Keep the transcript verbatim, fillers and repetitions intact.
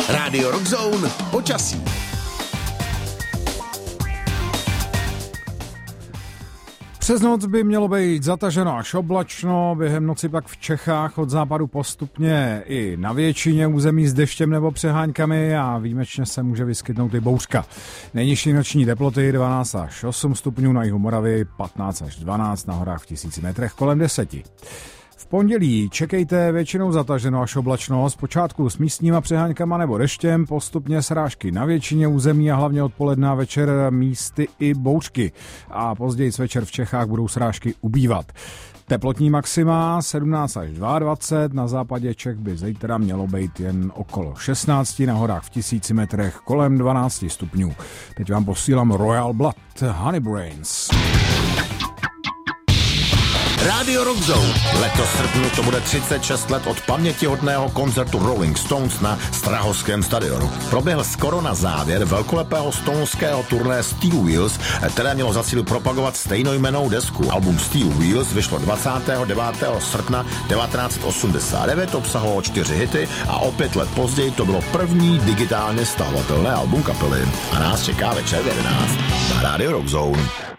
Rádio Rockzone počasí. Přes noc by mělo být zataženo až oblačno, během noci pak v Čechách od západu postupně i na většině území s deštěm nebo přeháňkami a výjimečně se může vyskytnout i bouřka. Nejnižší noční teploty dvanáct až osm stupňů, na jihu Moravy patnáct až dvanáct, na horách v tisíci metrech kolem deseti. V pondělí čekejte většinou zataženo až oblačno, zpočátku s místníma přeháňkama nebo deštěm, postupně srážky na většině území a hlavně odpoledne a večer místy i bouřky. A později večer v Čechách budou srážky ubývat. Teplotní maxima sedmnáct až dvacet dva, na západě Čech by zítra mělo být jen okolo šestnáct, na horách v tisíci metrech kolem dvanáct stupňů. Teď vám posílám Royal Blood, Honey Brains. Rádio Rockzone. Letos v srpnu to bude třicet šest let od pamětihodného koncertu Rolling Stones na Strahovském stadionu. Proběhl skoro na závěr velkolepého stoneského turné Steel Wheels, které mělo za cíl propagovat stejnojmennou desku. Album Steel Wheels vyšlo dvacátého devátého srpna devatenáct osmdesát devět, obsahovalo čtyři hity a o pět let později to bylo první digitálně stahovatelné album kapely. A nás čeká večer v jedenáct na Rádio Rockzone.